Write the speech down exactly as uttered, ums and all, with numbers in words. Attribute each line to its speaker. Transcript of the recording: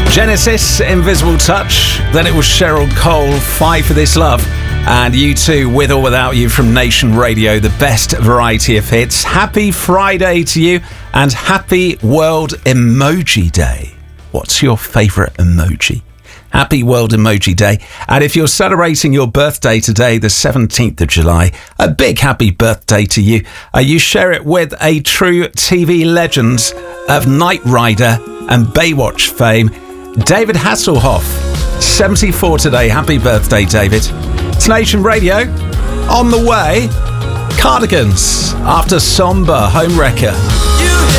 Speaker 1: Genesis, Invisible Touch. Then it was Cheryl Cole, Fight for This Love. And You Too, With or Without You from Nation Radio, the best variety of hits. Happy Friday to you and happy World Emoji Day. What's your favourite emoji? Happy World Emoji Day. And if you're celebrating your birthday today, the seventeenth of July, a big happy birthday to you. Uh, you share it with a true T V legend of Knight Rider and Baywatch fame, David Hasselhoff. seventy-four today. Happy birthday, David. It's Nation Radio. On the way, Cardigans after Somber Homewrecker.